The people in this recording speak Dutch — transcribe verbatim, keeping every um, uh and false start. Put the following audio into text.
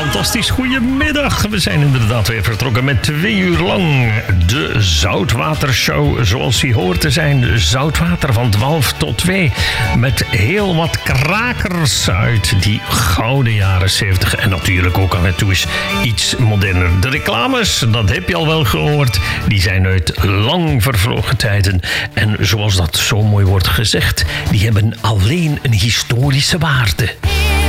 fantastisch goedemiddag. We zijn inderdaad weer vertrokken met twee uur lang de Zoutwatershow zoals die hoort te zijn. Zoutwater van twaalf tot twee met heel wat krakers uit die gouden jaren zeventig. En natuurlijk ook af en toe is iets moderner. De reclames, dat heb je al wel gehoord, die zijn uit lang vervlogen tijden. En zoals dat zo mooi wordt gezegd, die hebben alleen een historische waarde.